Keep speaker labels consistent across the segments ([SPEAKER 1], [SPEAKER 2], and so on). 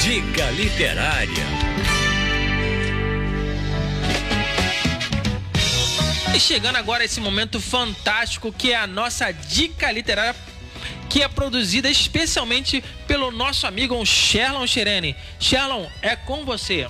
[SPEAKER 1] Dica literária.
[SPEAKER 2] E chegando agora a esse momento fantástico que é a nossa dica literária, que é produzida especialmente pelo nosso amigo Sherlon Sherene. Sherlon, é com você.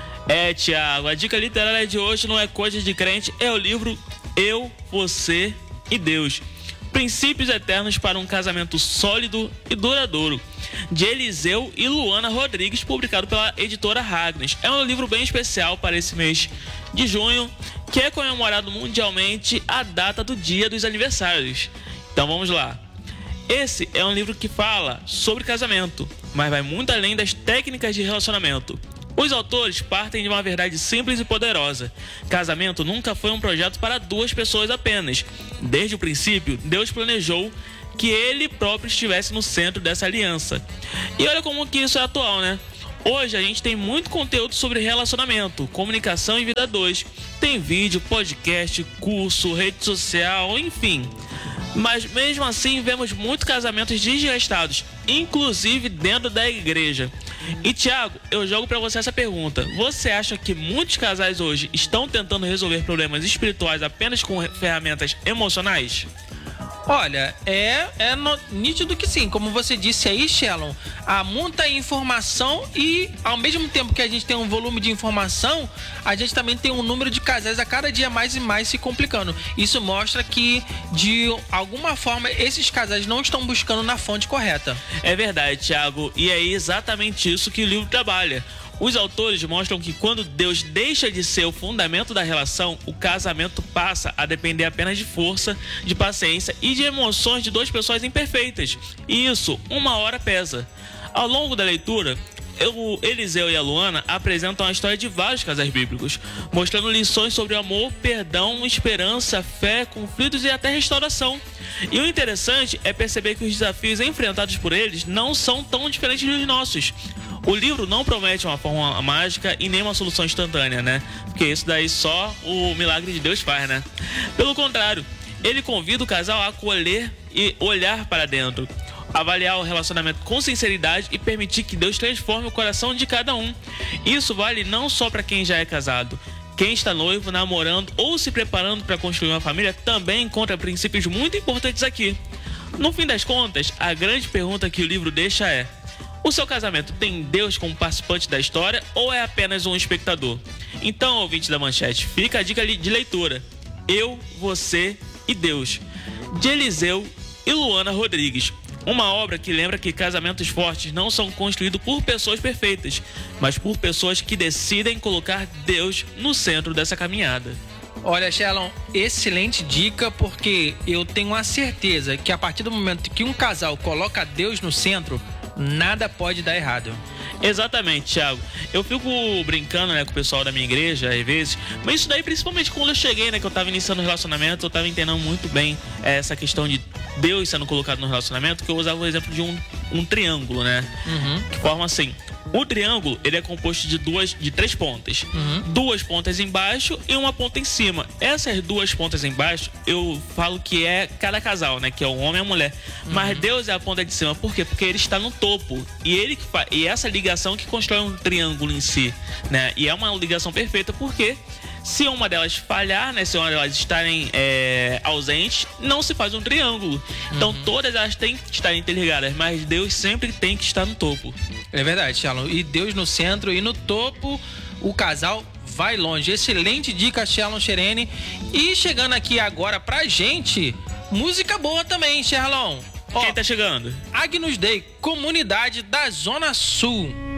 [SPEAKER 3] Tiago, a dica literária de hoje não é coisa de crente, é o livro Eu, Você e Deus. Princípios Eternos para um Casamento Sólido e Duradouro, de Eliseu e Luana Rodrigues, publicado pela editora Ragnos. É um livro bem especial para esse mês de junho, que é comemorado mundialmente a data do Dia dos Aniversários. Então vamos lá. Esse é um livro que fala sobre casamento, mas vai muito além das técnicas de relacionamento. Os autores partem de uma verdade simples e poderosa. Casamento nunca foi um projeto para duas pessoas apenas. Desde o princípio, Deus planejou que Ele próprio estivesse no centro dessa aliança. E olha como que isso é atual, né? Hoje a gente tem muito conteúdo sobre relacionamento, comunicação e vida 2. Tem vídeo, podcast, curso, rede social, enfim. Mas mesmo assim vemos muitos casamentos desgastados, inclusive dentro da igreja. E Tiago, eu jogo pra você essa pergunta. Você acha que muitos casais hoje estão tentando resolver problemas espirituais apenas com ferramentas emocionais?
[SPEAKER 2] Olha, nítido que sim. Como você disse aí, Sherlon, há muita informação e ao mesmo tempo que a gente tem um volume de informação, a gente também tem um número de casais a cada dia mais e mais se complicando. Isso mostra que, de alguma forma, esses casais não estão buscando na fonte correta.
[SPEAKER 3] É verdade, Tiago, e é exatamente isso que o livro trabalha. Os autores mostram que quando Deus deixa de ser o fundamento da relação, o casamento passa a depender apenas de força, de paciência e de emoções de duas pessoas imperfeitas. E isso, uma hora pesa. Ao longo da leitura, o Eliseu e a Luana apresentam a história de vários casais bíblicos, mostrando lições sobre amor, perdão, esperança, fé, conflitos e até restauração. E o interessante é perceber que os desafios enfrentados por eles não são tão diferentes dos nossos. O livro não promete uma fórmula mágica e nem uma solução instantânea, né? Porque isso daí só o milagre de Deus faz, né? Pelo contrário, ele convida o casal a acolher e olhar para dentro, avaliar o relacionamento com sinceridade e permitir que Deus transforme o coração de cada um. Isso vale não só para quem já é casado. Quem está noivo, namorando ou se preparando para construir uma família também encontra princípios muito importantes aqui. No fim das contas, a grande pergunta que o livro deixa é: o seu casamento tem Deus como participante da história ou é apenas um espectador? Então, ouvinte da Manchete, fica a dica de leitura. Eu, Você e Deus, de Eliseu e Luana Rodrigues. Uma obra que lembra que casamentos fortes não são construídos por pessoas perfeitas, mas por pessoas que decidem colocar Deus no centro dessa caminhada.
[SPEAKER 2] Olha, Sherlon, excelente dica, porque eu tenho a certeza que a partir do momento que um casal coloca Deus no centro, nada pode dar errado.
[SPEAKER 3] Exatamente, Thiago. Eu fico brincando, né, com o pessoal da minha igreja, às vezes, mas isso daí principalmente quando eu cheguei, né, que eu tava iniciando o relacionamento, eu tava entendendo muito bem essa questão de Deus sendo colocado no relacionamento, que eu usava o exemplo de um triângulo, né? Que forma assim: o triângulo, ele é composto de três pontas. Duas pontas embaixo e uma ponta em cima. Essas duas pontas embaixo, eu falo que é cada casal, né? Que é o homem e a mulher. Mas Deus é a ponta de cima. Por quê? Porque ele está no topo. E essa ligação que constrói um triângulo em si, né? E é uma ligação perfeita, porque se uma delas falhar, né? Se uma delas estarem ausentes, não se faz um triângulo. Então todas elas têm que estar interligadas, mas Deus sempre tem que estar no topo.
[SPEAKER 2] É verdade, Sherlon. E Deus no centro e no topo, o casal vai longe. Excelente dica, Sherlon Sherene. E chegando aqui agora pra gente, música boa também, Sherlon.
[SPEAKER 3] Quem tá chegando?
[SPEAKER 2] Agnus Dei, comunidade da Zona Sul.